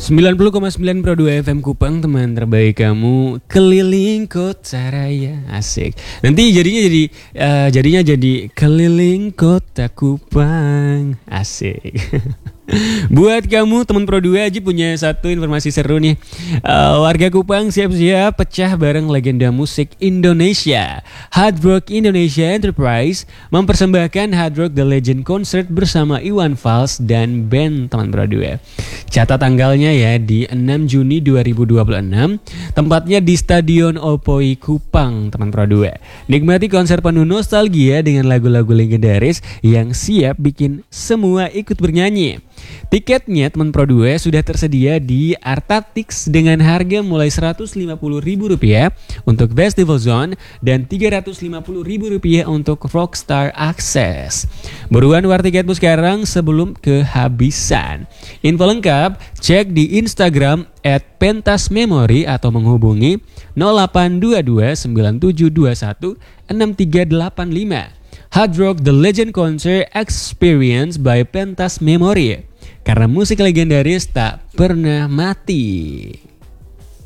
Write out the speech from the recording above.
90,9 Pro 2 FM Kupang, teman terbaik kamu keliling kota raya. Asik. Nanti jadinya jadi keliling kota Kupang. Asik. Buat kamu teman Pro 2 aja punya satu informasi seru nih. Warga Kupang siap-siap pecah bareng legenda musik Indonesia. Hard Rock Indonesia Enterprise mempersembahkan Hard Rock The Legend Concert bersama Iwan Fals dan band teman Pro 2. Catat tanggalnya ya, di 6 Juni 2026. Tempatnya di Stadion Opoi Kupang teman Pro 2. Nikmati konser penuh nostalgia dengan lagu-lagu legendaris yang siap bikin semua ikut bernyanyi. Tiketnya teman Pro 2 sudah tersedia di Artatix dengan harga mulai Rp150.000 untuk Festival Zone dan Rp350.000 untuk Rockstar Access. Buruan war tiketmu sekarang sebelum kehabisan. Info lengkap cek di Instagram @pentasmemory atau menghubungi 0822 9721 6385. Hard Rock The Legend Concert Experience by Pentas Memory. Karena musik legendaris tak pernah mati.